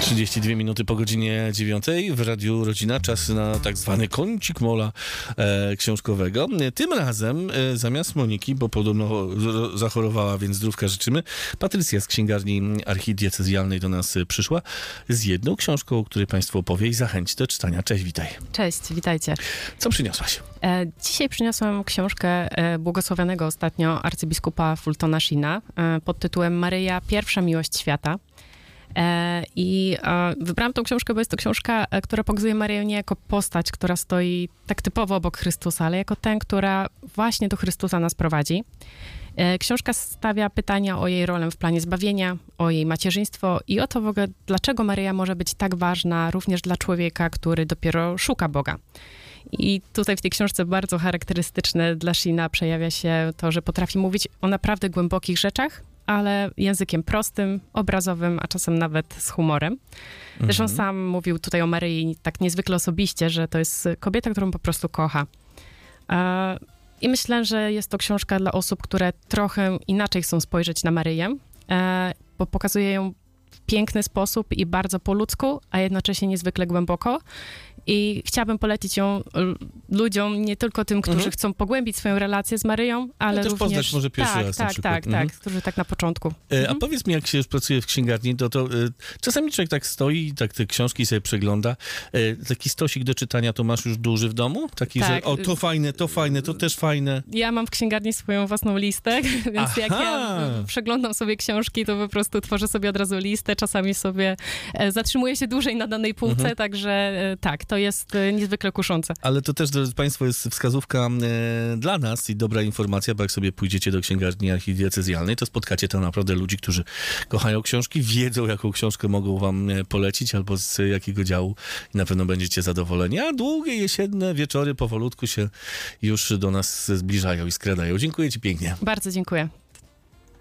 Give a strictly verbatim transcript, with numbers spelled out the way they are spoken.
trzydzieści dwie minuty po godzinie dziewiątej w Radiu Rodzina. Czas na tak zwany kącik mola e, książkowego. Tym razem e, zamiast Moniki, bo podobno zachorowała, więc zdrówka życzymy, Patrycja z księgarni archidiecezjalnej do nas przyszła z jedną książką, o której Państwu opowie i zachęci do czytania. Cześć, witaj. Cześć, witajcie. Co przyniosłaś? E, dzisiaj przyniosłam książkę e, błogosławionego ostatnio arcybiskupa Fultona Sheena e, pod tytułem Maryja, pierwsza miłość świata. E, I e, wybrałam tą książkę, bo jest to książka, e, która pokazuje Maryję nie jako postać, która stoi tak typowo obok Chrystusa, ale jako tę, która właśnie do Chrystusa nas prowadzi. E, książka stawia pytania o jej rolę w planie zbawienia, o jej macierzyństwo i o to w ogóle, dlaczego Maryja może być tak ważna również dla człowieka, który dopiero szuka Boga. I tutaj w tej książce bardzo charakterystyczne dla Sheena przejawia się to, że potrafi mówić o naprawdę głębokich rzeczach, ale językiem prostym, obrazowym, a czasem nawet z humorem. Zresztą mhm. sam mówił tutaj o Maryi tak niezwykle osobiście, że to jest kobieta, którą po prostu kocha. I myślę, że jest to książka dla osób, które trochę inaczej chcą spojrzeć na Maryję, bo pokazuje ją w piękny sposób i bardzo po ludzku, a jednocześnie niezwykle głęboko. I chciałabym polecić ją ludziom, nie tylko tym, którzy mhm. chcą pogłębić swoją relację z Maryją, ale też również... poznać może pierwszy tak, raz tak, na przykład. tak, mhm. tak, którzy tak na początku. E, mhm. A powiedz mi, jak się już pracuje w księgarni, to, to e, czasami człowiek tak stoi i tak te książki sobie przegląda. E, taki stosik do czytania to masz już duży w domu? Taki, tak. że o, to fajne, to fajne, to też fajne. Ja mam w księgarni swoją własną listę, więc Aha. jak ja przeglądam sobie książki, to po prostu tworzę sobie od razu listę, czasami sobie e, zatrzymuję się dłużej na danej półce, mhm. także e, tak, to jest e, niezwykle kuszące. Ale to też, drodzy Państwo, jest wskazówka e, dla nas i dobra informacja, bo jak sobie pójdziecie do księgarni archidiecezjalnej, to spotkacie tam naprawdę ludzi, którzy kochają książki, wiedzą, jaką książkę mogą wam polecić albo z jakiego działu i na pewno będziecie zadowoleni. A długie jesienne wieczory powolutku się już do nas zbliżają i skradają. Dziękuję Ci pięknie. Bardzo dziękuję.